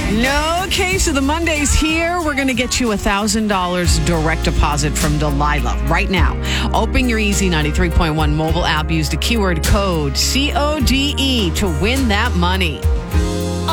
No case of the Mondays here. We're going to get you $1,000 direct deposit from Delilah right now. Open your Easy 93.1 mobile app. Use the keyword code CODE to win that money.